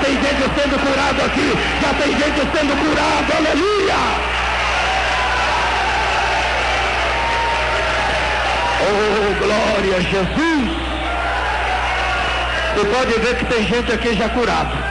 tem gente sendo curado aqui, já tem gente sendo curado, aleluia! Oh, glória a Jesus! Você pode ver que tem gente aqui já curado.